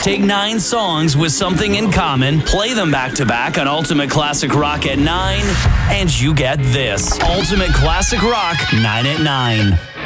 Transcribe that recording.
Take 9 songs with something in common, play them back to back on Ultimate Classic Rock at 9, and you get this. Ultimate Classic Rock 9 at 9.